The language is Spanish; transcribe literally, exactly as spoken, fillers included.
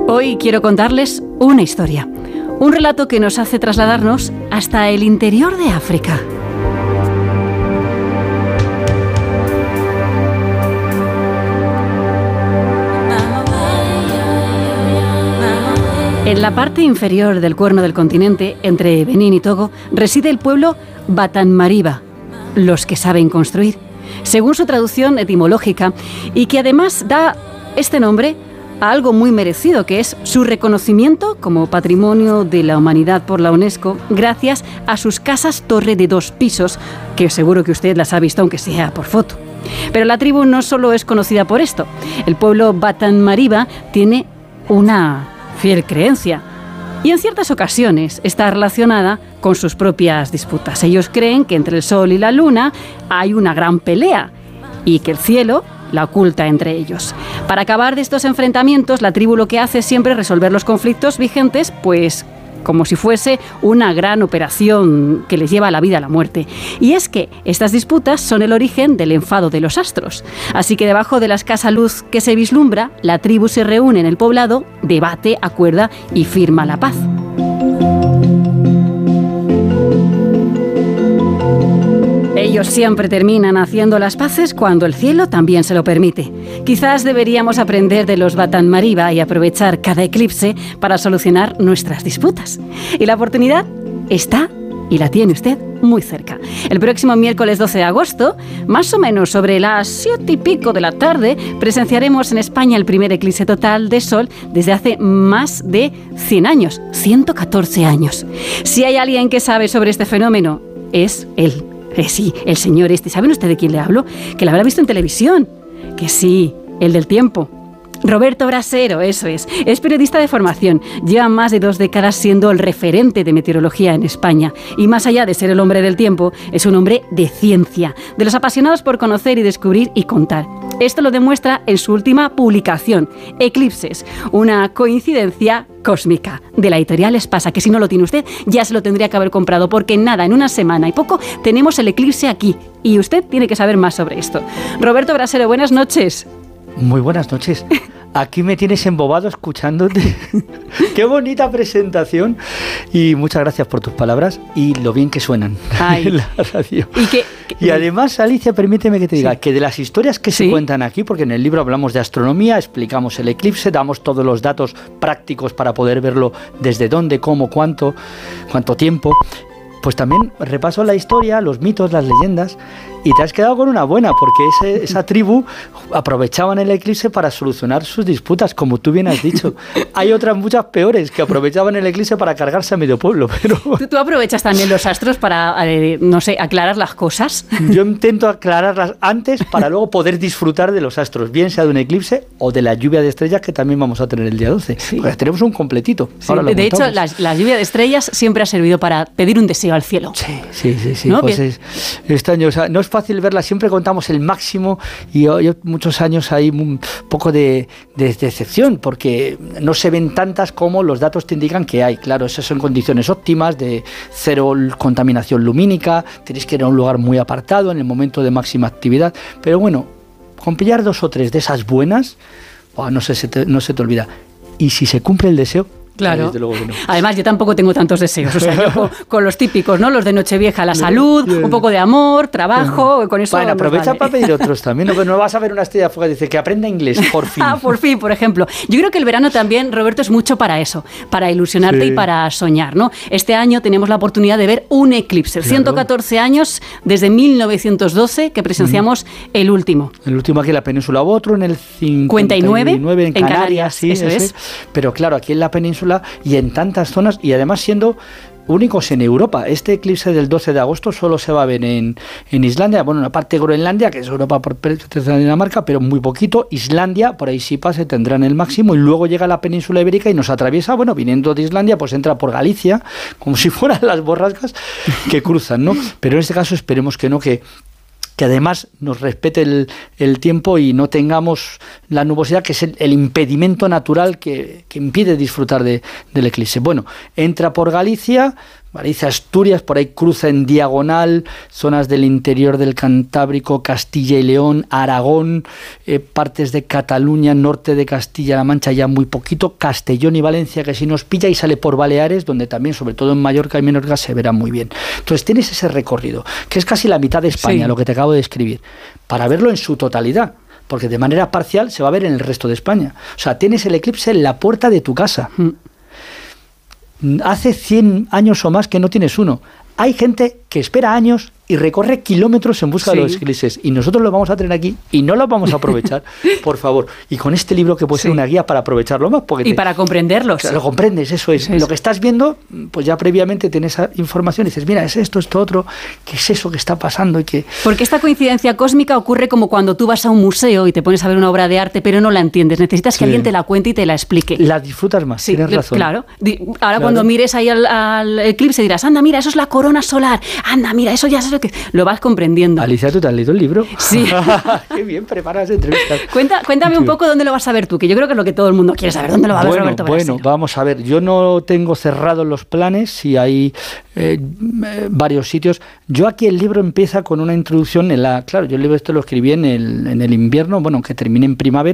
Hoy quiero contarles una historia, un relato que nos hace trasladarnos hasta el interior de África. En la parte inferior del cuerno del continente, entre Benín y Togo, reside el pueblo Batanmariba, los que saben construir, según su traducción etimológica, y que además da este nombre a algo muy merecido, que es su reconocimiento como Patrimonio de la Humanidad por la UNESCO, gracias a sus casas torre de dos pisos, que seguro que usted las ha visto, aunque sea por foto. Pero la tribu no solo es conocida por esto. El pueblo Batanmariba tiene una fiel creencia, y en ciertas ocasiones está relacionada con sus propias disputas. Ellos creen que entre el sol y la luna hay una gran pelea, y que el cielo la oculta entre ellos. Para acabar de estos enfrentamientos, la tribu lo que hace es siempre resolver los conflictos vigentes, pues como si fuese una gran operación que les lleva a la vida a la muerte. Y es que estas disputas son el origen del enfado de los astros. Así que debajo de la escasa luz que se vislumbra, la tribu se reúne en el poblado, debate, acuerda y firma la paz. Ellos siempre terminan haciendo las paces cuando el cielo también se lo permite. Quizás deberíamos aprender de los Batanmariba y aprovechar cada eclipse para solucionar nuestras disputas. Y la oportunidad está, y la tiene usted, muy cerca. El próximo miércoles doce de agosto, más o menos sobre las siete y pico de la tarde, presenciaremos en España el primer eclipse total de sol desde hace más de cien años, ciento catorce años. Si hay alguien que sabe sobre este fenómeno, es él. Eh, sí, el señor este. ¿Saben ustedes de quién le hablo? Que la habrá visto en televisión. Que sí, el del tiempo. Roberto Brasero, eso es. Es periodista de formación. Lleva más de dos décadas siendo el referente de meteorología en España. Y más allá de ser el hombre del tiempo, es un hombre de ciencia, de los apasionados por conocer y descubrir y contar. Esto lo demuestra en su última publicación, Eclipses, una coincidencia cósmica, de la editorial Espasa, que si no lo tiene usted, ya se lo tendría que haber comprado, porque en nada, en una semana y poco, tenemos el eclipse aquí. Y usted tiene que saber más sobre esto. Roberto Brasero, buenas noches. Muy buenas noches. Aquí me tienes embobado escuchándote. Qué bonita presentación. Y muchas gracias por tus palabras y lo bien que suenan. Ay. En la radio. Y, que, que, y además, Alicia, permíteme que te diga sí. que de las historias que ¿Sí? se cuentan aquí, porque en el libro hablamos de astronomía, explicamos el eclipse, damos todos los datos prácticos para poder verlo desde dónde, cómo, cuánto, cuánto tiempo. Pues también repaso la historia, los mitos, las leyendas, y te has quedado con una buena, porque ese, esa tribu aprovechaban el eclipse para solucionar sus disputas, como tú bien has dicho. Hay otras muchas peores que aprovechaban el eclipse para cargarse a medio pueblo. Pero ¿Tú, ¿Tú aprovechas también los astros para, eh, no sé, aclarar las cosas? Yo intento aclararlas antes para luego poder disfrutar de los astros, bien sea de un eclipse o de la lluvia de estrellas que también vamos a tener el día doce. Sí. Porque tenemos un completito. Sí, Ahora lo de contamos. hecho, la, la lluvia de estrellas siempre ha servido para pedir un deseo al cielo. Sí, sí, sí. sí. ¿No? Pues es, este año, o sea, no es fácil verla, siempre contamos el máximo y yo, yo muchos años hay un poco de, de decepción porque no se ven tantas como los datos te indican que hay. Claro, esas son condiciones óptimas de cero contaminación lumínica, tenéis que ir a un lugar muy apartado en el momento de máxima actividad, pero bueno, con pillar dos o tres de esas buenas, oh, no, sé, se te, no se te olvida. Y si se cumple el deseo, claro. Desde luego que no. Además, yo tampoco tengo tantos deseos. O sea, yo con, con los típicos, ¿no? Los de Nochevieja, la salud, un poco de amor, trabajo, con eso. Bueno, aprovecha vale. para pedir otros también. No, no vas a ver una estrella fugaz, dice que aprenda inglés, por fin. Ah, por fin, por ejemplo. Yo creo que el verano también, Roberto, es mucho para eso, para ilusionarte sí. y para soñar, ¿no? Este año tenemos la oportunidad de ver un eclipse. Claro. ciento catorce años desde mil novecientos doce que presenciamos mm. el último. El último aquí en la península, otro en el cincuenta y nueve, en Canarias, en Canarias sí, eso es. Pero claro, aquí en la península y en tantas zonas, y además siendo únicos en Europa. Este eclipse del doce de agosto solo se va a ver en, en Islandia, bueno, una parte de Groenlandia, que es Europa por Dinamarca, pero muy poquito. Islandia, por ahí sí pase, tendrán el máximo, y luego llega a la península ibérica y nos atraviesa, bueno, viniendo de Islandia, pues entra por Galicia, como si fueran las borrascas que cruzan, ¿no? Pero en este caso esperemos que no, que que además nos respete el, el tiempo y no tengamos la nubosidad, que es el, el impedimento natural que, que impide disfrutar de, del eclipse. Bueno, entra por Galicia, Vale, dice Asturias, por ahí cruza en diagonal zonas del interior del Cantábrico, Castilla y León, Aragón, eh, partes de Cataluña, norte de Castilla-La Mancha, ya muy poquito, Castellón y Valencia, que si nos pilla, y sale por Baleares, donde también, sobre todo en Mallorca y Menorca, se verá muy bien. Entonces tienes ese recorrido, que es casi la mitad de España, sí, lo que te acabo de describir, para verlo en su totalidad, porque de manera parcial se va a ver en el resto de España. O sea, tienes el eclipse en la puerta de tu casa. Mm. Hace cien años o más que no tienes uno. Hay gente que espera años y recorre kilómetros en busca, sí, de los eclipses, y nosotros lo vamos a tener aquí y no lo vamos a aprovechar, por favor. Y con este libro, que puede sí. ser una guía para aprovecharlo más. Porque y te, para comprenderlos. O sea, lo comprendes, eso es. Sí, lo que estás viendo, pues ya previamente tienes esa información y dices, mira, es esto, esto, otro, ¿qué es eso que está pasando? Y que... Porque esta coincidencia cósmica ocurre como cuando tú vas a un museo y te pones a ver una obra de arte, pero no la entiendes. Necesitas que sí. alguien te la cuente y te la explique. La disfrutas más, sí, tienes razón. Claro. Ahora claro. cuando mires ahí al, al eclipse dirás, anda, mira, eso es la corona solar. Anda, mira, eso ya es lo que... Lo vas comprendiendo. Alicia, ¿tú te has leído el libro? Sí. Qué bien, preparas entrevistas. Cuenta, cuéntame un poco dónde lo vas a ver tú, que yo creo que es lo que todo el mundo quiere saber. ¿Dónde lo va a ver bueno, Roberto Bueno, Brasero? Vamos a ver. Yo no tengo cerrados los planes, si hay eh, varios sitios. Yo aquí el libro empieza con una introducción en la... Claro, yo el libro este lo escribí en el, en el invierno, bueno, que termine en primavera.